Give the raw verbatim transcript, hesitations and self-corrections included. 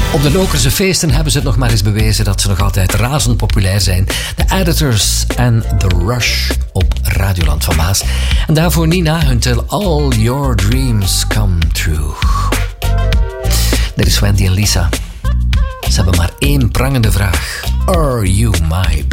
Op de Lokerse feesten hebben ze het nog maar eens bewezen dat ze nog altijd razend populair zijn. De Editors en The Rush op Radioland van Maas. En daarvoor Nina, Until All Your Dreams Come True. Dit is Wendy en Lisa. Ze hebben maar één prangende vraag. Are you my